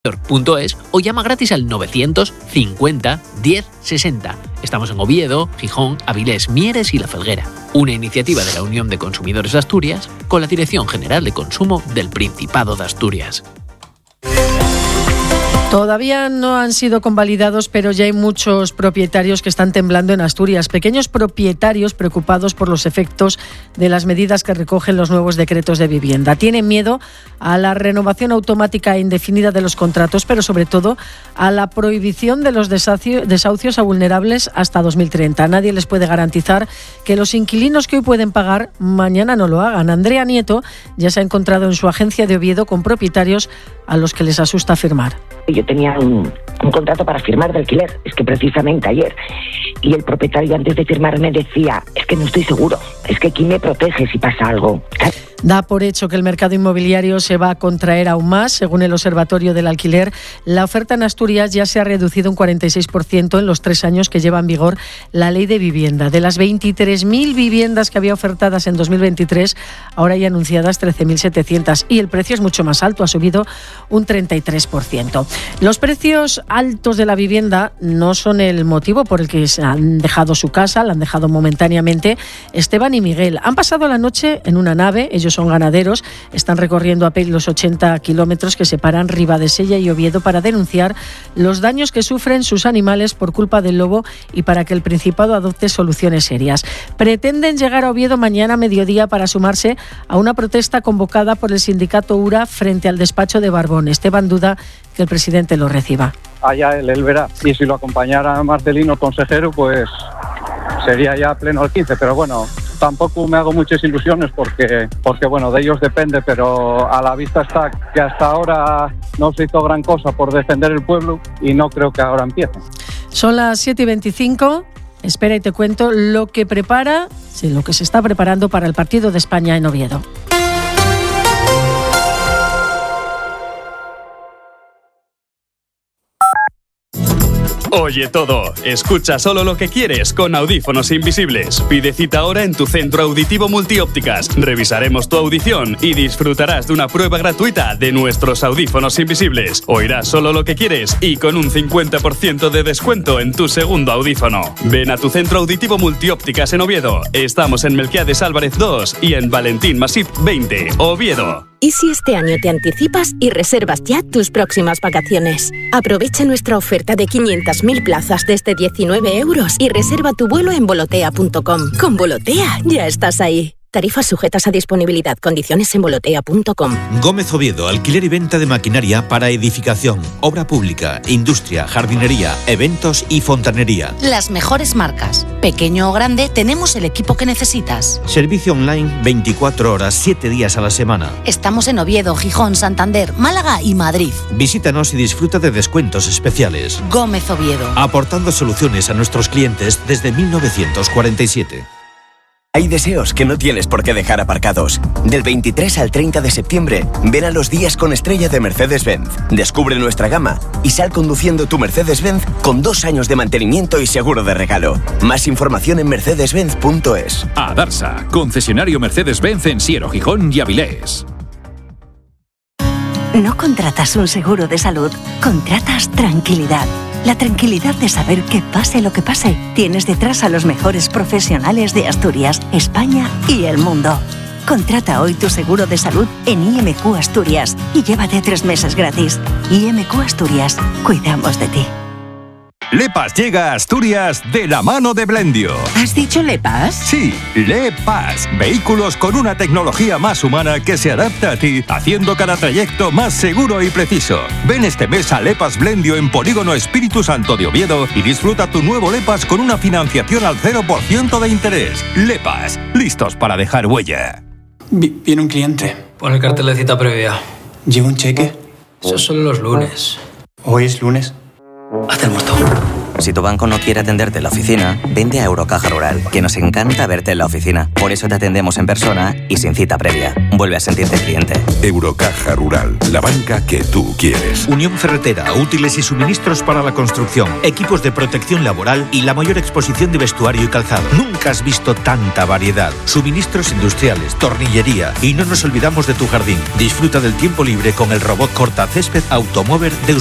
.es o llama gratis al 950 10 60. Estamos en Oviedo, Gijón, Avilés, Mieres y La Felguera. Una iniciativa de la Unión de Consumidores de Asturias con la Dirección General de Consumo del Principado de Asturias. Todavía no han sido convalidados, pero ya hay muchos propietarios que están temblando en Asturias. Pequeños propietarios preocupados por los efectos de las medidas que recogen los nuevos decretos de vivienda. Tienen miedo a la renovación automática e indefinida de los contratos, pero sobre todo a la prohibición de los desahucios a vulnerables hasta 2030. Nadie les puede garantizar que los inquilinos que hoy pueden pagar, mañana no lo hagan. Andrea Nieto ya se ha encontrado en su agencia de Oviedo con propietarios a los que les asusta firmar. Yo tenía un contrato para firmar de alquiler, es que precisamente ayer, y el propietario antes de firmar me decía, es que no estoy seguro, es que ¿quién me protege si pasa algo? Da por hecho que el mercado inmobiliario se va a contraer aún más. Según el Observatorio del Alquiler, la oferta en Asturias ya se ha reducido un 46% en los 3 años que lleva en vigor la Ley de Vivienda. De las 23.000 viviendas que había ofertadas en 2023, ahora hay anunciadas 13.700 y el precio es mucho más alto, ha subido un 33%. Los precios altos de la vivienda no son el motivo por el que se han dejado su casa, la han dejado momentáneamente. Esteban y Miguel han pasado la noche en una nave, ellos son ganaderos, están recorriendo a pie los 80 kilómetros que separan Ribadesella y Oviedo para denunciar los daños que sufren sus animales por culpa del lobo y para que el Principado adopte soluciones serias. Pretenden llegar a Oviedo mañana a mediodía para sumarse a una protesta convocada por el sindicato URA frente al despacho de Barbón. Esteban duda que el presidente lo reciba. Allá él verá, y si lo acompañara Marcelino, consejero, pues sería ya pleno el 15, pero bueno, tampoco me hago muchas ilusiones porque bueno, de ellos depende, pero a la vista está que hasta ahora no se hizo gran cosa por defender el pueblo y no creo que ahora empiece. Son las 7:25, espera y te cuento lo que se está preparando para el partido de España en Oviedo. Oye todo, escucha solo lo que quieres con audífonos invisibles. Pide cita ahora en tu centro auditivo Multiópticas. Revisaremos tu audición y disfrutarás de una prueba gratuita de nuestros audífonos invisibles. Oirás solo lo que quieres y con un 50% de descuento en tu segundo audífono. Ven a tu centro auditivo Multiópticas en Oviedo. Estamos en Melquiades Álvarez 2 y en Valentín Masip 20, Oviedo. ¿Y si este año te anticipas y reservas ya tus próximas vacaciones? Aprovecha nuestra oferta de 500.000 plazas desde 19 € y reserva tu vuelo en volotea.com. Con Volotea ya estás ahí. Tarifas sujetas a disponibilidad. Condiciones en volotea.com. Gómez Oviedo, alquiler y venta de maquinaria para edificación, obra pública, industria, jardinería, eventos y fontanería. Las mejores marcas. Pequeño o grande, tenemos el equipo que necesitas. Servicio online 24 horas, 7 días a la semana. Estamos en Oviedo, Gijón, Santander, Málaga y Madrid. Visítanos y disfruta de descuentos especiales. Gómez Oviedo. Aportando soluciones a nuestros clientes desde 1947. Hay deseos que no tienes por qué dejar aparcados. Del 23 al 30 de septiembre, ven a los días con estrella de Mercedes-Benz. Descubre nuestra gama y sal conduciendo tu Mercedes-Benz con 2 años de mantenimiento y seguro de regalo. Más información en mercedes-benz.es. Adarsa, concesionario Mercedes-Benz en Siero, Gijón y Avilés. No contratas un seguro de salud, contratas tranquilidad. La tranquilidad de saber que pase lo que pase, tienes detrás a los mejores profesionales de Asturias, España y el mundo. Contrata hoy tu seguro de salud en IMQ Asturias y llévate 3 meses gratis. IMQ Asturias, cuidamos de ti. LePass llega a Asturias de la mano de Blendio. ¿Has dicho LePass? Sí, LePass. Vehículos con una tecnología más humana que se adapta a ti, haciendo cada trayecto más seguro y preciso. Ven este mes a LePass Blendio en Polígono Espíritu Santo de Oviedo y disfruta tu nuevo LePass con una financiación al 0% de interés. LePass, listos para dejar huella. Viene un cliente. Pon el cartel de cita previa. ¿Lleva un cheque? Eso son los lunes. ¿Hoy es lunes? Hazte el muerto. Si tu banco no quiere atenderte en la oficina, vente a Eurocaja Rural, que nos encanta verte en la oficina. Por eso te atendemos en persona y sin cita previa. Vuelve a sentirte cliente. Eurocaja Rural, la banca que tú quieres. Unión Ferretera, útiles y suministros para la construcción, equipos de protección laboral y la mayor exposición de vestuario y calzado. Nunca has visto tanta variedad. Suministros industriales, tornillería y no nos olvidamos de tu jardín. Disfruta del tiempo libre con el robot cortacésped Automover de